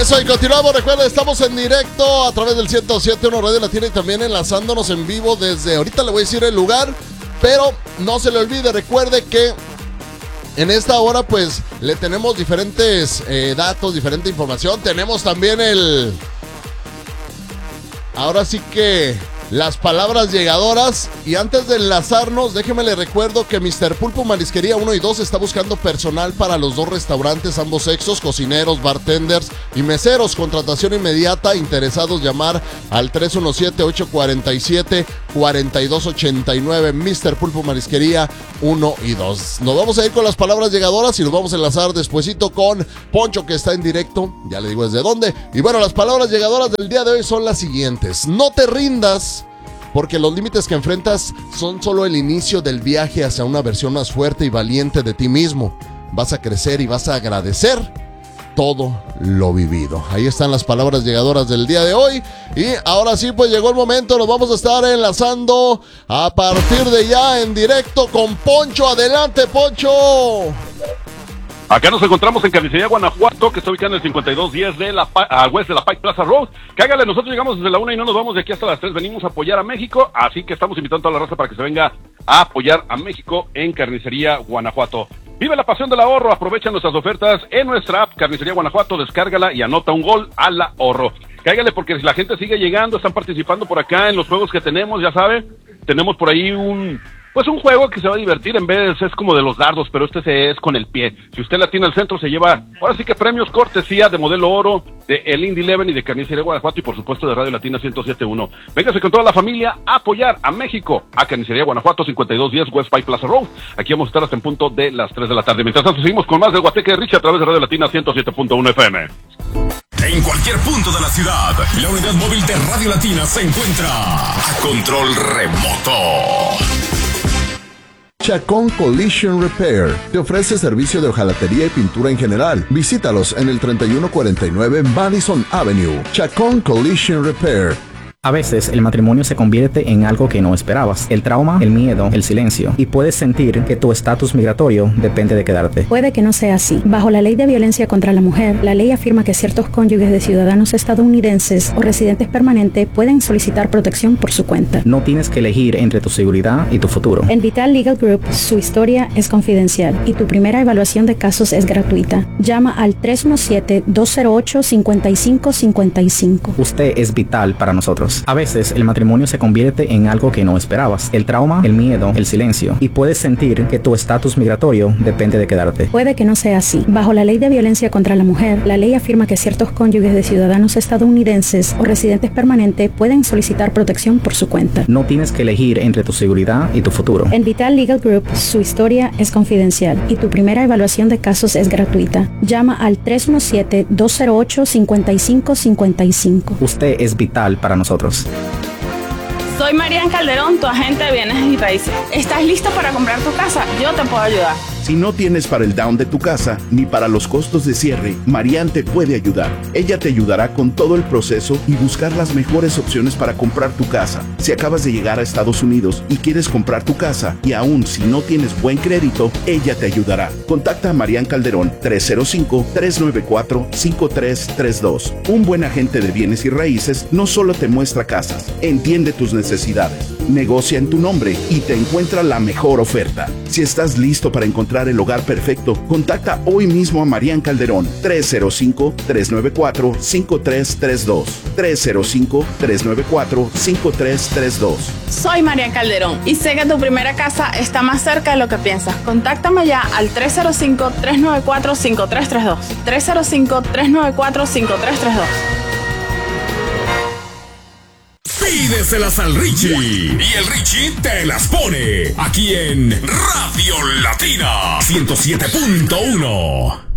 Eso, y continuamos. Recuerda, estamos en directo a través del 107.1 Radio Latina y también enlazándonos en vivo desde, ahorita le voy a decir el lugar, pero no se le olvide, recuerde que en esta hora pues le tenemos diferentes datos, diferente información. Tenemos también ahora sí que las palabras llegadoras. Y antes de enlazarnos, déjeme le recuerdo que Mr. Pulpo Marisquería 1 y 2 está buscando personal para los dos restaurantes, ambos sexos, cocineros, bartenders y meseros. Contratación inmediata. Interesados, llamar al 317-847-4289. Mr. Pulpo Marisquería 1 y 2. Nos vamos a ir con las palabras llegadoras y nos vamos a enlazar despuesito con Poncho, que está en directo. Ya le digo desde dónde. Y bueno, las palabras llegadoras del día de hoy son las siguientes. No te rindas, porque los límites que enfrentas son solo el inicio del viaje hacia una versión más fuerte y valiente de ti mismo. Vas a crecer y vas a agradecer todo lo vivido. Ahí están las palabras llegadoras del día de hoy. Y ahora sí, pues llegó el momento. Nos vamos a estar enlazando a partir de ya en directo con Poncho. Adelante, Poncho. Acá nos encontramos en Carnicería Guanajuato, que está ubicada en el 5210 de West de la Pike Plaza Road. Cágale, nosotros llegamos desde la 1 y no nos vamos de aquí hasta las 3. Venimos a apoyar a México, así que estamos invitando a toda la raza para que se venga a apoyar a México en Carnicería Guanajuato. Vive la pasión del ahorro, aprovecha nuestras ofertas en nuestra app Carnicería Guanajuato, descárgala y anota un gol al ahorro. Cáigale, porque si la gente sigue llegando, están participando por acá en los juegos que tenemos, ya sabe, tenemos por ahí un juego que se va a divertir. En vez es como de los dardos, pero es con el pie. Si usted la tiene al centro, se lleva, ahora sí que premios cortesía de Modelo Oro, de El Indy Eleven y de Carnicería Guanajuato y por supuesto de Radio Latina 107.1. Véngase con toda la familia a apoyar a México, a Carnicería Guanajuato, 5210 West Pike Plaza Road. Aquí vamos a estar hasta en punto de las 3 de la tarde. Mientras tanto, seguimos con más del Guateque de Richie a través de Radio Latina 107.1 FM. En cualquier punto de la ciudad, la unidad móvil de Radio Latina se encuentra a control remoto. Chacón Collision Repair te ofrece servicio de hojalatería y pintura en general. Visítalos en el 3149 Madison Avenue. Chacón Collision Repair. A veces el matrimonio se convierte en algo que no esperabas. El trauma, el miedo, el silencio. Y puedes sentir que tu estatus migratorio depende de quedarte. Puede que no sea así. Bajo la Ley de Violencia contra la Mujer, la ley afirma que ciertos cónyuges de ciudadanos estadounidenses o residentes permanentes pueden solicitar protección por su cuenta. No tienes que elegir entre tu seguridad y tu futuro. En Vital Legal Group, su historia es confidencial y tu primera evaluación de casos es gratuita. Llama al 317-208-5555. Usted es vital para nosotros. A veces el matrimonio se convierte en algo que no esperabas. El trauma, el miedo, el silencio. Y puedes sentir que tu estatus migratorio depende de quedarte. Puede que no sea así. Bajo la Ley de Violencia contra la Mujer, la ley afirma que ciertos cónyuges de ciudadanos estadounidenses o residentes permanentes pueden solicitar protección por su cuenta. No tienes que elegir entre tu seguridad y tu futuro. En Vital Legal Group, su historia es confidencial y tu primera evaluación de casos es gratuita. Llama al 317-208-5555. Usted es vital para nosotros. Soy Marian Calderón, tu agente de bienes y raíces. ¿Estás listo para comprar tu casa? Yo te puedo ayudar. Si no tienes para el down de tu casa ni para los costos de cierre, Marian te puede ayudar. Ella te ayudará con todo el proceso y buscar las mejores opciones para comprar tu casa. Si acabas de llegar a Estados Unidos y quieres comprar tu casa y aún si no tienes buen crédito, ella te ayudará. Contacta a Marian Calderón 305-394-5332. Un buen agente de bienes y raíces no solo te muestra casas, entiende tus necesidades, negocia en tu nombre y te encuentra la mejor oferta. Si estás listo para encontrar el hogar perfecto, contacta hoy mismo a Marian Calderón 305-394-5332. 305-394-5332. Soy Marian Calderón y sé que tu primera casa está más cerca de lo que piensas. Contáctame ya al 305-394-5332. 305-394-5332. Pídeselas al Richie y el Richie te las pone aquí en Radio Latina 107.1.